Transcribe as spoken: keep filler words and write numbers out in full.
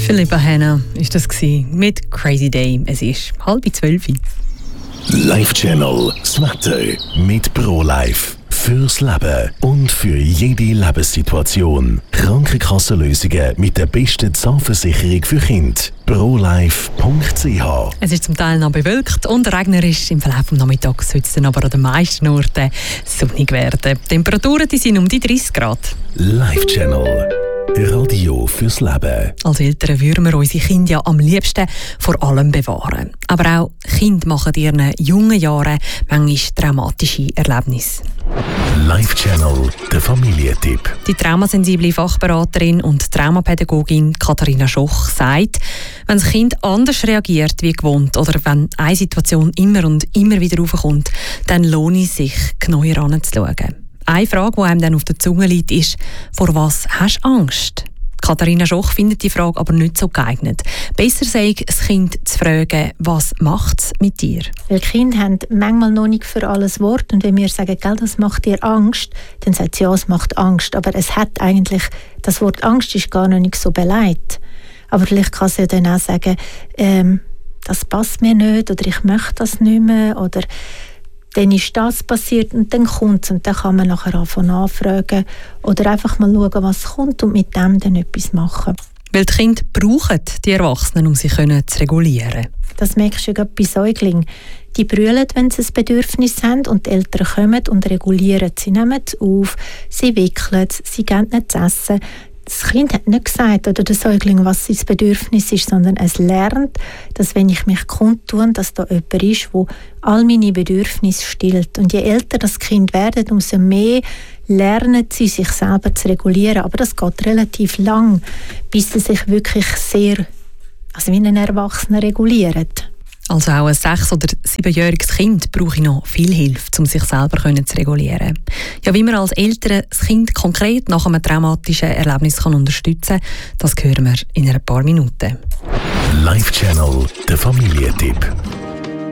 Philippa Hanna ist das mit Crazy Day. Es ist halb zwölf. Live Channel das Wetter mit ProLife. Fürs Leben und für jede Lebenssituation. Krankenkassenlösungen mit der besten Zahnversicherung für Kinder. ProLife punkt c h. Es ist zum Teil noch bewölkt und regnerisch. Im Verlauf des Nachmittags soll es dann aber an den meisten Orten sonnig werden. Die Temperaturen die sind um die dreißig Grad. Live Channel. Radio fürs Leben. Als Eltern würden wir unsere Kinder ja am liebsten vor allem bewahren. Aber auch Kinder machen in ihren jungen Jahren manchmal traumatische Erlebnisse. Live Channel, der Familientipp. Die traumasensible Fachberaterin und Traumapädagogin Katharina Schoch sagt, wenn das Kind anders reagiert wie gewohnt oder wenn eine Situation immer und immer wieder aufkommt, dann lohnt es sich, genauer heranzuschauen. Eine Frage, die einem dann auf der Zunge liegt, ist, vor was hast du Angst? Katharina Schoch findet die Frage aber nicht so geeignet. Besser sei das Kind zu fragen, was macht es mit dir? Weil Kinder haben manchmal noch nicht für alles Wort. Und wenn wir sagen, gell, das macht dir Angst, dann sagt sie, ja, es macht Angst. Aber es hat eigentlich, das Wort Angst ist gar noch nicht so beleidigt. Aber vielleicht kann sie dann auch sagen, ähm, das passt mir nicht oder ich möchte das nicht mehr oder dann ist das passiert und dann kommt es und dann kann man nachher anfangen anfragen oder einfach mal schauen, was kommt und mit dem dann etwas machen. Weil die Kinder brauchen die Erwachsenen, um sich zu regulieren. Das merkst du ja gerade bei Säuglingen. Die brüllen, wenn sie ein Bedürfnis haben und die Eltern kommen und regulieren. Sie nehmen es auf, sie wickeln es, sie geben nicht zu essen. Das Kind hat nicht gesagt, oder der Säugling, was sein Bedürfnis ist, sondern es lernt, dass wenn ich mich kundtue, dass da jemand ist, der all meine Bedürfnisse stillt. Und je älter das Kind wird, umso mehr lernen sie, sich selber zu regulieren. Aber das geht relativ lang, bis sie sich wirklich sehr, also wie ein Erwachsener regulieren. Also auch ein sechs- oder siebenjähriges Kind brauche ich noch viel Hilfe, um sich selber zu regulieren. Ja, wie man als Eltern das Kind konkret nach einem traumatischen Erlebnis kann unterstützen kann, das hören wir in ein paar Minuten. Live Channel, der Familientipp.